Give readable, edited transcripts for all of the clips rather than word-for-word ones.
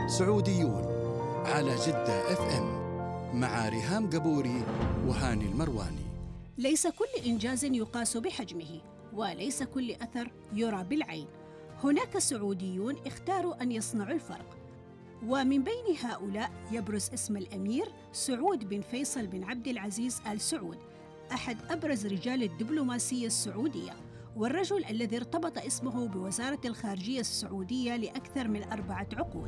سعوديون على جدة اف ام مع ريهام قبوري وهاني المرواني. ليس كل إنجاز يقاس بحجمه، وليس كل أثر يرى بالعين. هناك سعوديون اختاروا أن يصنعوا الفرق، ومن بين هؤلاء يبرز اسم الأمير سعود بن فيصل بن عبد العزيز آل سعود، أحد أبرز رجال الدبلوماسية السعودية، والرجل الذي ارتبط اسمه بوزارة الخارجية السعودية لأكثر من 4 عقود.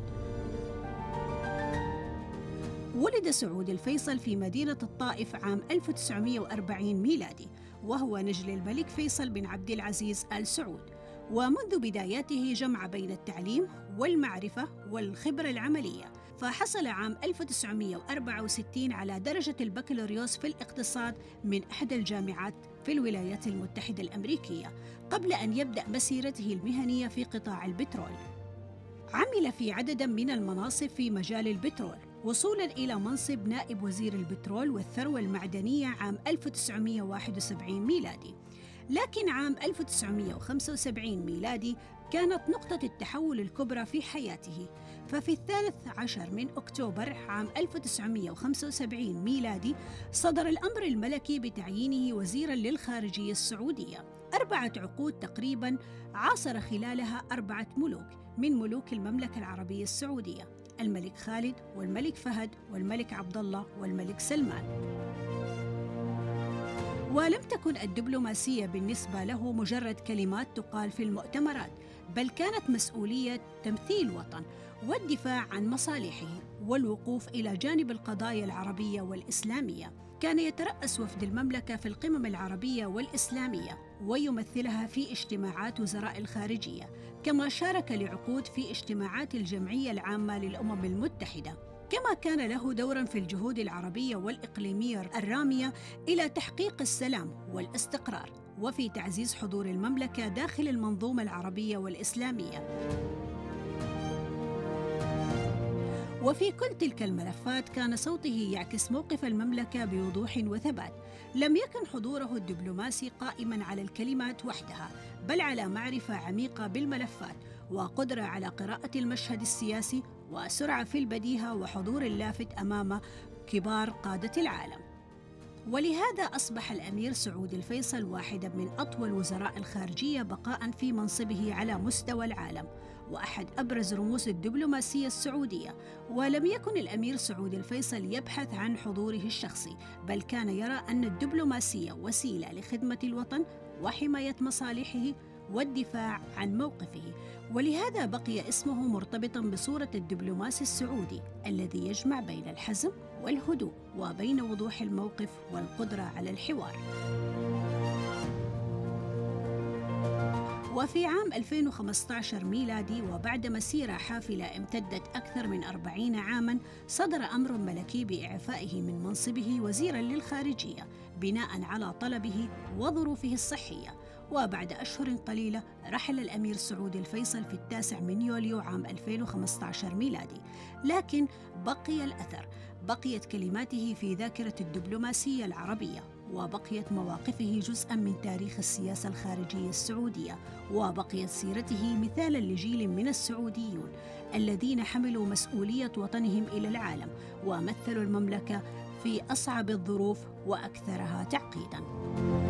ولد سعود الفيصل في مدينة الطائف عام 1940 ميلادي، وهو نجل الملك فيصل بن عبد العزيز آل سعود. ومنذ بداياته جمع بين التعليم والمعرفة والخبرة العملية، فحصل عام 1964 على درجة البكالوريوس في الاقتصاد من إحدى الجامعات في الولايات المتحدة الأمريكية، قبل أن يبدأ مسيرته المهنية في قطاع البترول. عمل في عدد من المناصب في مجال البترول، وصولاً إلى منصب نائب وزير البترول والثروة المعدنية عام 1971 ميلادي. لكن عام 1975 ميلادي كانت نقطة التحول الكبرى في حياته، ففي 13 من أكتوبر عام 1975 ميلادي صدر الأمر الملكي بتعيينه وزيراً للخارجية السعودية. 4 عقود تقريباً عاصر خلالها 4 ملوك من ملوك المملكة العربية السعودية: الملك خالد والملك فهد والملك عبد الله والملك سلمان. ولم تكن الدبلوماسية بالنسبة له مجرد كلمات تقال في المؤتمرات، بل كانت مسؤولية تمثيل وطن والدفاع عن مصالحه والوقوف إلى جانب القضايا العربية والإسلامية. كان يترأس وفد المملكة في القمم العربية والإسلامية ويمثلها في اجتماعات وزراء الخارجية، كما شارك لعقود في اجتماعات الجمعية العامة للأمم المتحدة. كما كان له دورا في الجهود العربية والإقليمية الرامية إلى تحقيق السلام والاستقرار، وفي تعزيز حضور المملكة داخل المنظومة العربية والإسلامية. وفي كل تلك الملفات كان صوته يعكس موقف المملكة بوضوح وثبات. لم يكن حضوره الدبلوماسي قائماً على الكلمات وحدها، بل على معرفة عميقة بالملفات وقدرة على قراءة المشهد السياسي وسرعة في البديهة وحضور لافت أمام كبار قادة العالم. ولهذا أصبح الأمير سعود الفيصل واحداً من أطول وزراء الخارجية بقاءً في منصبه على مستوى العالم، وأحد أبرز رموز الدبلوماسية السعودية. ولم يكن الأمير سعود الفيصل يبحث عن حضوره الشخصي، بل كان يرى أن الدبلوماسية وسيلة لخدمة الوطن وحماية مصالحه والدفاع عن موقفه. ولهذا بقي اسمه مرتبطاً بصورة الدبلوماسي السعودي الذي يجمع بين الحزم والهدوء وبين وضوح الموقف والقدرة على الحوار. وفي عام 2015 ميلادي، وبعد مسيرة حافلة امتدت أكثر من 40 عاماً، صدر أمر ملكي بإعفائه من منصبه وزيراً للخارجية بناء على طلبه وظروفه الصحية. وبعد أشهر قليلة رحل الأمير سعود الفيصل في 9 من يوليو عام 2015 ميلادي. لكن بقي الأثر، بقيت كلماته في ذاكرة الدبلوماسية العربية، وبقيت مواقفه جزءاً من تاريخ السياسة الخارجية السعودية، وبقيت سيرته مثالاً لجيل من السعوديون الذين حملوا مسؤولية وطنهم إلى العالم ومثلوا المملكة في أصعب الظروف وأكثرها تعقيداً.